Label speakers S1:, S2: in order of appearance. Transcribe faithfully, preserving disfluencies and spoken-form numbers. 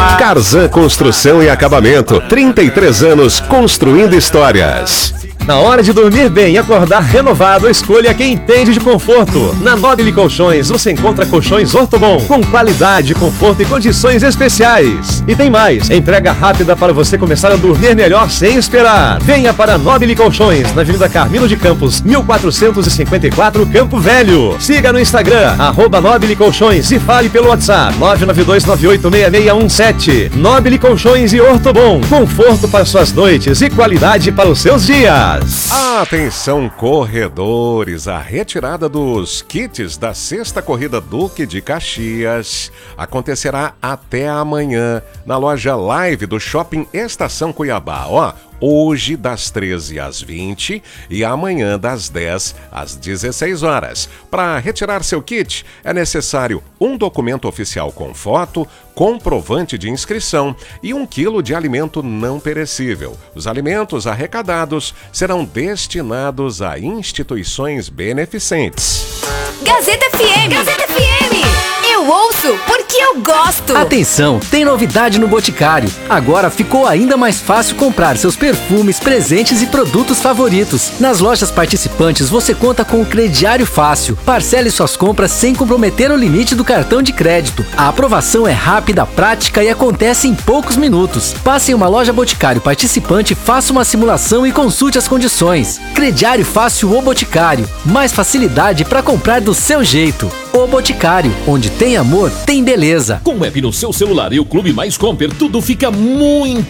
S1: Carzan Construção e Acabamento, trinta e três anos construindo histórias.
S2: Na hora de dormir bem e acordar renovado, escolha quem entende de conforto. Na Nobile Colchões você encontra colchões Ortobon com qualidade, conforto e condições especiais. E tem mais, entrega rápida para você começar a dormir melhor sem esperar. Venha para Nobile Colchões, na Avenida Carmino de Campos, mil quatrocentos e cinquenta e quatro, Campo Velho. Siga no Instagram, arroba Nobile Colchões, e fale pelo WhatsApp nove nove dois nove oito seis seis um sete. Nobile Colchões e Ortobon, conforto para suas noites e qualidade para os seus dias.
S1: Atenção, corredores, a retirada dos kits da sexta corrida Duque de Caxias acontecerá até amanhã na loja Live do Shopping Estação Cuiabá. Ó, hoje das treze às vinte e amanhã das dez às dezesseis horas. Para retirar seu kit, é necessário um documento oficial com foto, comprovante de inscrição e um quilo de alimento não perecível. Os alimentos arrecadados serão destinados a instituições beneficentes.
S3: Gazeta F M! Gazeta F M! Eu ouço porque eu gosto!
S4: Atenção, tem novidade no Boticário. Agora ficou ainda mais fácil comprar seus perfumes, presentes e produtos favoritos. Nas lojas participantes você conta com o crediário fácil. Parcele suas compras sem comprometer o limite do cartão de crédito. A aprovação é rápida, prática e acontece em poucos minutos. Passe em uma loja Boticário participante, faça uma simulação e consulte as condições. Crediário fácil O Boticário. Mais facilidade para comprar do seu jeito. O Boticário, onde tem amor, tem beleza.
S5: Com o app no seu celular e o Clube Mais Compre, tudo fica muito